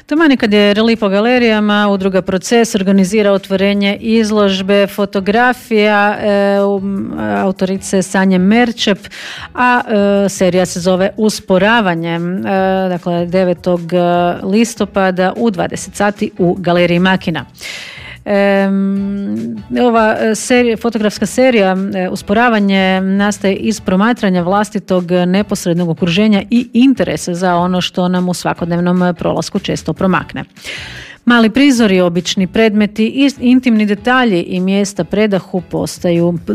Taman kad je Relief o galerijama, udruga Proces organizira otvorenje izložbe fotografija autorice Sanje Merčep, a serija se zove Usporavanje. Dakle, 9. listopada u 20 sati u Galeriji Makina. Ova fotografska serija Usporavanje nastaje iz promatranja vlastitog neposrednog okruženja i interesa za ono što nam u svakodnevnom prolasku često promakne. Mali prizori, obični predmeti, intimni detalji i mjesta predahu